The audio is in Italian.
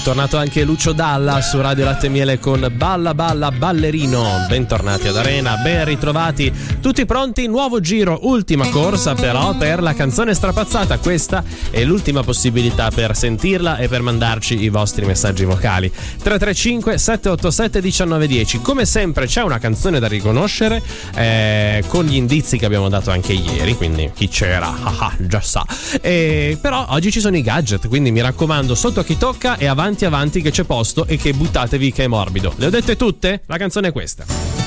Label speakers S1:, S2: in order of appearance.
S1: tornato anche Lucio Dalla su Radio Latte e Miele con Balla Balla Ballerino. Bentornati ad Arena, ben ritrovati, tutti pronti? Nuovo giro, ultima corsa però per la canzone strapazzata. Questa è l'ultima possibilità per sentirla e per mandarci i vostri messaggi vocali. 335 787 1910. Come sempre c'è una canzone da riconoscere con gli indizi che abbiamo dato anche ieri, quindi chi c'era già sa. Però oggi ci sono i gadget, quindi mi raccomando, sotto a chi tocca e avanti che c'è posto e che buttatevi che è morbido. Le ho dette tutte? La canzone è questa.